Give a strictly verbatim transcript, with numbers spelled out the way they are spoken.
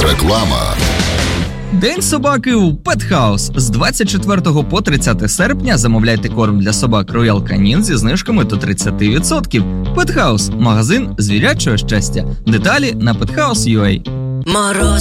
Реклама. День собаки у Pet House. З двадцять четвертого по тридцяте серпня замовляйте корм для собак Royal Canin зі знижками до тридцять відсотків. Pet House – магазин звірячого щастя. Деталі на pet house крапка ю а. Мороз